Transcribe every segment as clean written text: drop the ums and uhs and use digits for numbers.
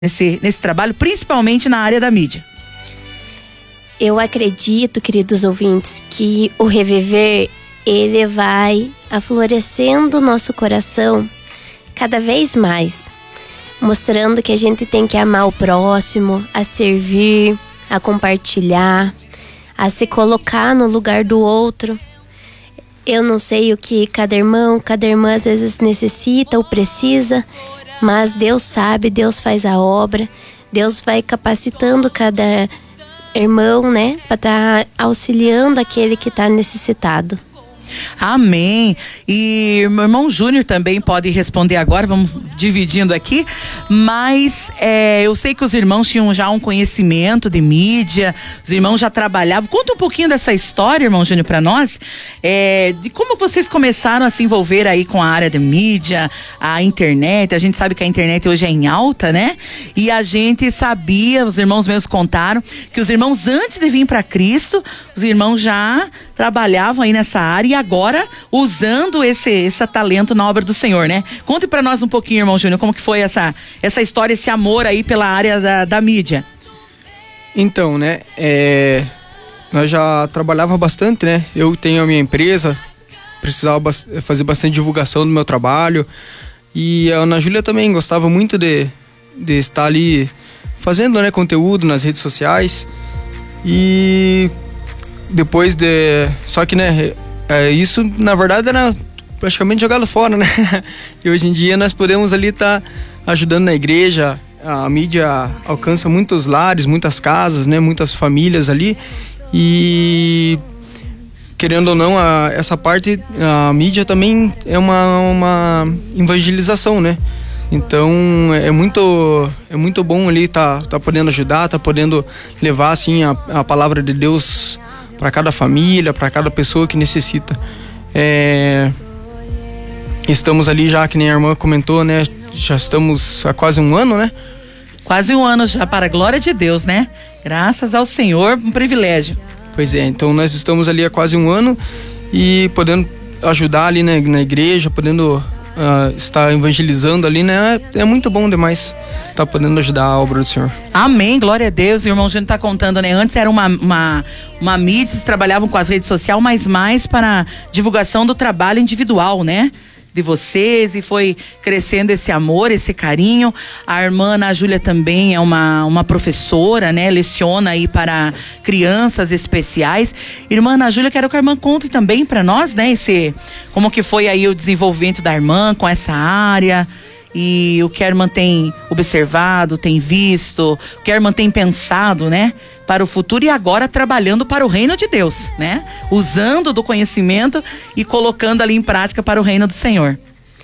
nesse trabalho, principalmente na área da mídia? Eu acredito, queridos ouvintes, que o Reviver, ele vai aflorescendo o nosso coração cada vez mais, mostrando que a gente tem que amar o próximo, a servir, a compartilhar, a se colocar no lugar do outro. Eu não sei o que cada irmão, cada irmã às vezes necessita ou precisa, mas Deus sabe, Deus faz a obra, Deus vai capacitando cada irmão, né, para estar auxiliando aquele que está necessitado. Amém. E meu irmão Júnior também pode responder agora, vamos dividindo aqui, mas eu sei que os irmãos tinham já um conhecimento de mídia, os irmãos já trabalhavam. Conta um pouquinho dessa história, irmão Júnior, para nós, de como vocês começaram a se envolver aí com a área de mídia, a internet. A gente sabe que a internet hoje é em alta, né? E a gente sabia, os irmãos mesmos contaram, que os irmãos antes de vir para Cristo, os irmãos já trabalhavam aí nessa área e agora usando esse talento na obra do Senhor, né? Conte pra nós um pouquinho, irmão Júnior, como que foi essa história, esse amor aí pela área da mídia. Então, né, nós já trabalhava bastante, né? Eu tenho a minha empresa, precisava fazer bastante divulgação do meu trabalho, e a Ana Júlia também gostava muito de estar ali fazendo, né, conteúdo nas redes sociais. E depois só que, né, isso na verdade era praticamente jogado fora, né? E hoje em dia nós podemos ali estar ajudando na igreja. A mídia alcança muitos lares, muitas casas, né? Muitas famílias ali. E querendo ou não, essa parte, a mídia também é uma evangelização, né? Então é muito bom ali tá podendo ajudar, tá podendo levar assim a palavra de Deus para cada família, para cada pessoa que necessita. Estamos ali já, que nem a irmã comentou, né? Já estamos há quase um ano, né? Quase um ano já, para a glória de Deus, né? Graças ao Senhor, um privilégio. Pois é, então nós estamos ali há quase um ano e podendo ajudar ali na igreja, podendo estar evangelizando ali, né? É muito bom demais estar podendo ajudar a obra do Senhor. Amém, glória a Deus. O irmão Júnior está contando, né? Antes era uma mídia, eles trabalhavam com as redes sociais, mas mais para divulgação do trabalho individual, né? De vocês, e foi crescendo esse amor, esse carinho. A irmã Ana Júlia também é uma professora, né? Leciona aí para crianças especiais. Irmã Ana Júlia, quero que a irmã conte também para nós, né? Como que foi aí o desenvolvimento da irmã com essa área, e o que a irmã tem observado, tem visto, o que a irmã tem pensado, né? Para o futuro, e agora trabalhando para o reino de Deus, né? Usando do conhecimento e colocando ali em prática para o reino do Senhor.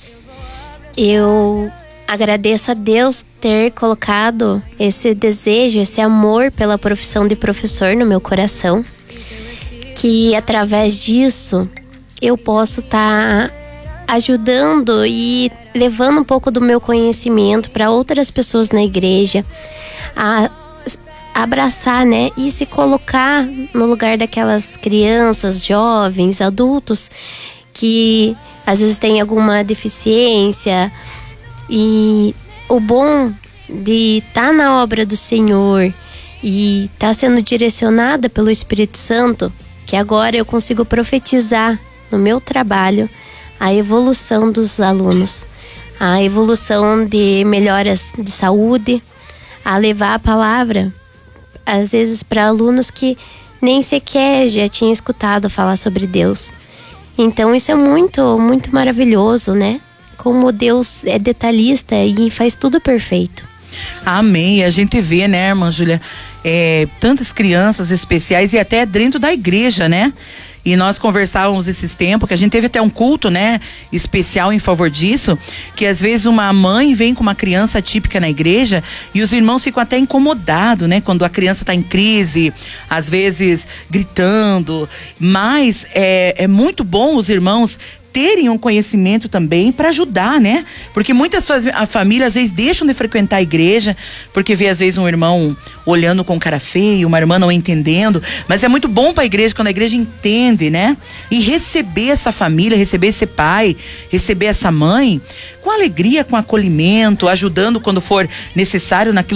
Eu agradeço a Deus ter colocado esse desejo, esse amor pela profissão de professor no meu coração, que através disso eu posso estar ajudando e levando um pouco do meu conhecimento para outras pessoas na igreja, a abraçar, né, e se colocar no lugar daquelas crianças, jovens, adultos que às vezes têm alguma deficiência. E o bom de estar na obra do Senhor e estar sendo direcionada pelo Espírito Santo, que agora eu consigo profetizar no meu trabalho a evolução dos alunos, a evolução de melhoras de saúde, a levar a palavra às vezes para alunos que nem sequer já tinham escutado falar sobre Deus. Então isso é muito, muito maravilhoso, né? Como Deus é detalhista e faz tudo perfeito. Amém. A gente vê, né, irmã Júlia, tantas crianças especiais e até dentro da igreja, né? E nós conversávamos esses tempos, que a gente teve até um culto, né, especial em favor disso, que às vezes uma mãe vem com uma criança típica na igreja e os irmãos ficam até incomodados, né, quando a criança está em crise, às vezes gritando. Mas é muito bom os irmãos terem um conhecimento também para ajudar, né? Porque muitas famílias às vezes deixam de frequentar a igreja porque vê às vezes um irmão olhando com cara feio, uma irmã não entendendo, mas é muito bom para a igreja quando a igreja entende, né? E receber essa família, receber esse pai, receber essa mãe com alegria, com acolhimento, ajudando quando for necessário naquilo